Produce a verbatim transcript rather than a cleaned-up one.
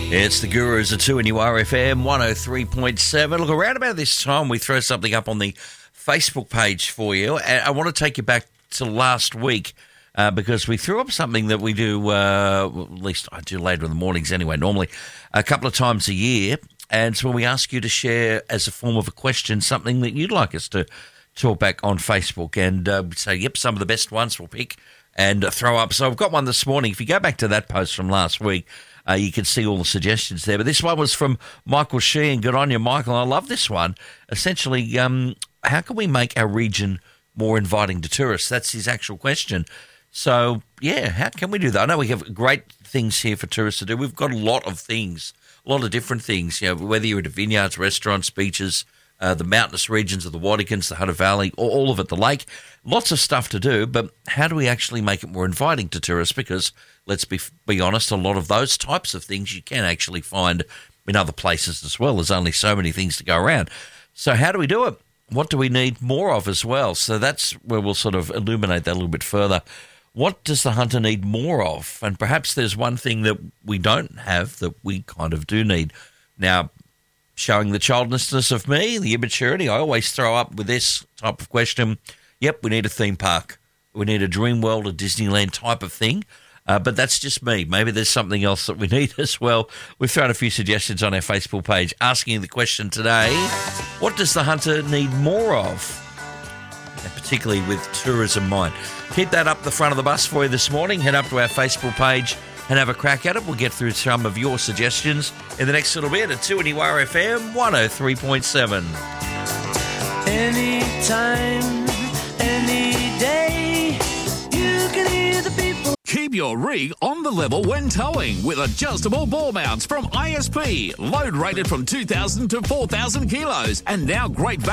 It's the Gurus of two and U R F M one oh three point seven. Look, around about this time, we throw something up on the Facebook page for you. And I want to take you back to last week uh, because we threw up something that we do, uh, well, at least I do later in the mornings anyway, normally a couple of times a year. And so we ask you to share as a form of a question something that you'd like us to talk back on Facebook and uh, say, yep, some of the best ones we'll pick and uh, throw up. So I've got one this morning. If you go back to that post from last week, Uh, you can see all the suggestions there. But this one was from Michael Sheehan. Good on you, Michael. I love this one. Essentially, um, how can we make our region more inviting to tourists? That's his actual question. So, yeah, how can we do that? I know we have great things here for tourists to do. We've got a lot of things, a lot of different things, you know, whether you're at vineyards, restaurants, beaches, uh, the mountainous regions of the Wadigans, the Hunter Valley, all, all of it, the lake. Lots of stuff to do, but how do we actually make it more inviting to tourists? Because let's be be honest, a lot of those types of things you can actually find in other places as well. There's only so many things to go around. So how do we do it? What do we need more of as well? So that's where we'll sort of illuminate that a little bit further. What does the hunter need more of? And perhaps there's one thing that we don't have that we kind of do need. Now, showing the childlessness of me, the immaturity, I always throw up with this type of question. Yep, we need a theme park. We need a Dream World, a Disneyland type of thing. Uh, but that's just me. Maybe there's something else that we need as well. We've thrown a few suggestions on our Facebook page asking the question today, what does the hunter need more of? And particularly with tourism in mind. Keep that up the front of the bus for you this morning. Head up to our Facebook page and have a crack at it. We'll get through some of your suggestions in the next little bit at two N U R F M one oh three point seven. Anytime, any day, you can hear the people. Keep your rig on the level when towing with adjustable ball mounts from I S P. Load rated from two thousand to four thousand kilos and now great value.